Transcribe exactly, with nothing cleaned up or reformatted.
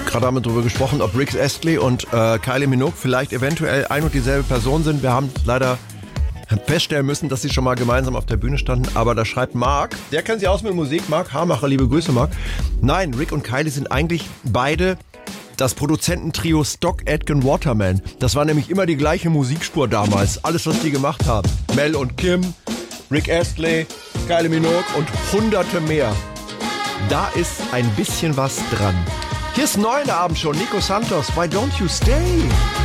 gerade haben wir darüber gesprochen, ob Rick Astley und äh, Kylie Minogue vielleicht eventuell ein und dieselbe Person sind. Wir haben leider feststellen müssen, dass sie schon mal gemeinsam auf der Bühne standen. Aber da schreibt Marc, der kennt sich aus mit Musik, Marc Hamacher, liebe Grüße Marc. Nein, Rick und Kylie sind eigentlich beide das Produzententrio Stock Aitken Waterman. Das war nämlich immer die gleiche Musikspur damals. Alles, was die gemacht haben. Mel und Kim, Rick Astley, Kylie Minogue und hunderte mehr. Da ist ein bisschen was dran. Hier ist neu in der Abend schon. Nico Santos, Why Don't You Stay?